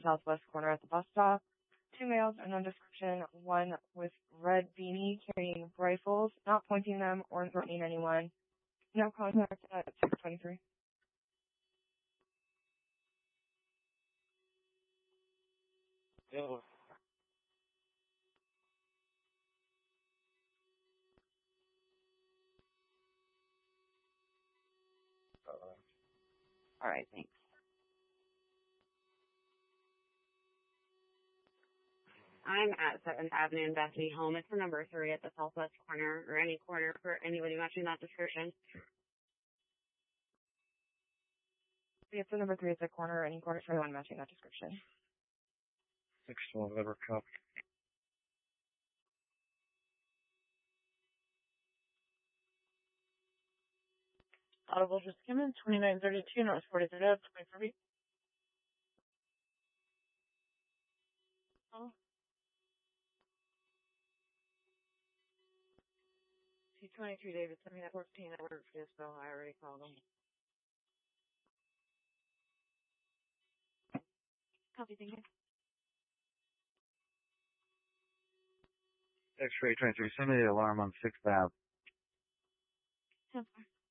southwest corner at the bus stop. 2 males, unknown description, one with red beanie carrying rifles, not pointing them or threatening anyone. No contact at 623. Yo. All right, thanks. I'm at 7th Avenue and Bethany Home. It's the number 3 at the southwest corner, or any corner for anybody matching that description. It's the number 3 at the corner, any corner for anyone matching that description. 6-1, Liver Cup. Audible just came in, 2932 North 43rd Ave, 24B. Oh. T23 David sent me that 14 at work for this bill. I already called him. Copy, thank you. X-ray 23, send me the alarm on 6th Ave. 10-4.